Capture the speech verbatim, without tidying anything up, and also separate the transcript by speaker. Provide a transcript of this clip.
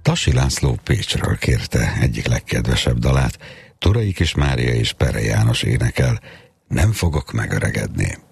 Speaker 1: Tassi László Pécsről kérte egyik legkedvesebb dalát, Turai Kis Mária és Pere János énekel, Nem fogok megöregedni.